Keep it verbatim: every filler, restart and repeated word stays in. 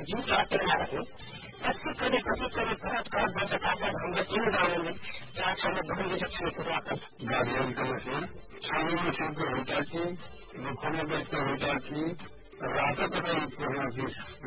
जीव के रखे कसी करे कसी करे बहुत कर जैसे खासा हम तीन गाँव में चार छह में बहुत जैसे छह को आता गार्जियन का मशीन छानी मशीन को होता की दुखों में बैठकर होता की रातों को